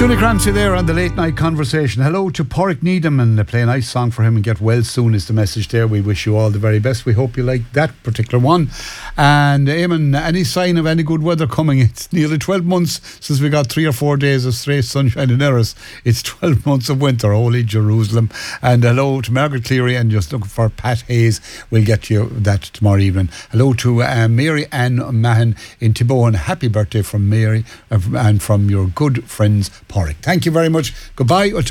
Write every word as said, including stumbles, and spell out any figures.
Shuni Clancy there on the late night conversation. Hello to Porrick Needham, and play a nice song for him and get well soon is the message there. We wish you all the very best. We hope you like that particular one. And Eamon, any sign of any good weather coming? It's nearly twelve months since we got three or four days of straight sunshine in Erris. It's twelve months of winter, holy Jerusalem. And hello to Margaret Cleary, and just looking for Pat Hayes. We'll get you that tomorrow evening. Hello to uh, Mary Ann Mahan in Tiboan. Happy birthday from Mary uh, and from your good friends Porrick. Thank you very much. Goodbye. We'll